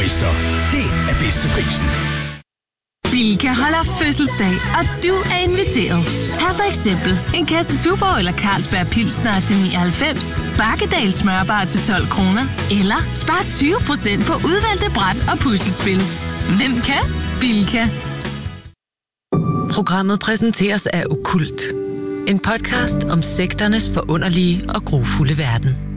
Oyster. Det er bedst til prisen. Bilka holder fødselsdag, og du er inviteret. Tag for eksempel en kasse Tuborg eller Carlsberg Pilsner til 99, Bakkedal smørbar til 12 kroner, eller spar 20% på udvalgte bræt og puslespil. Hvem kan? Bilka. Programmet præsenteres af Okkult. En podcast om sekternes forunderlige og grufulde verden.